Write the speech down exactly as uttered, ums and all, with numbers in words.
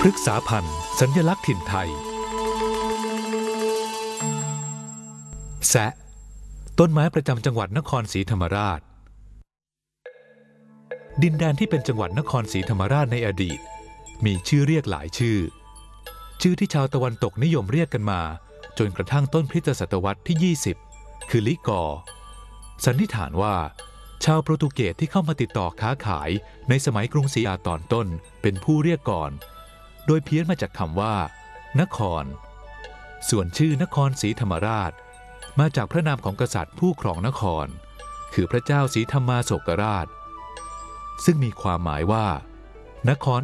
พฤกษาพันธุ์สัญลักษณ์ถิ่นไทยแซะต้นไม้ประจำจังหวัดนครศรีธรรมราชดินแดนที่เป็นจังหวัดนครศรีธรรมราชในอดีตมีชื่อเรียกหลายชื่อชื่อที่ชาวตะวันตกนิยมเรียกกันมาจนกระทั่งต้นคริสตศตวรรษที่ยี่สิบคือลิกอร์สันนิษฐานว่าชาวโปรตุเกสที่เข้ามาติดต่อค้าขายในสมัยกรุงศรีอยุธยาตอนต้นเป็นผู้เรียกก่อนโดยเพี้ยนมาจากคำว่านครส่วนชื่อนครศรีธรรมราชมาจากพระนามของกษัตริย์ผู้ครองนครคือพระเจ้าศรีธรรมาโศกราชซึ่งมีความหมายว่านคร